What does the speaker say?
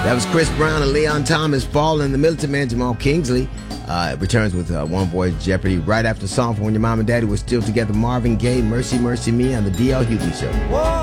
That was Chris Brown and Leon Thomas. Fall in the Militant Man, Jamal Kingsley. Returns with One Voice Jeopardy right after the song from When Your Mom and Daddy Were Still Together. Marvin Gaye, Mercy, Mercy Me on the D.L. Hughley Show.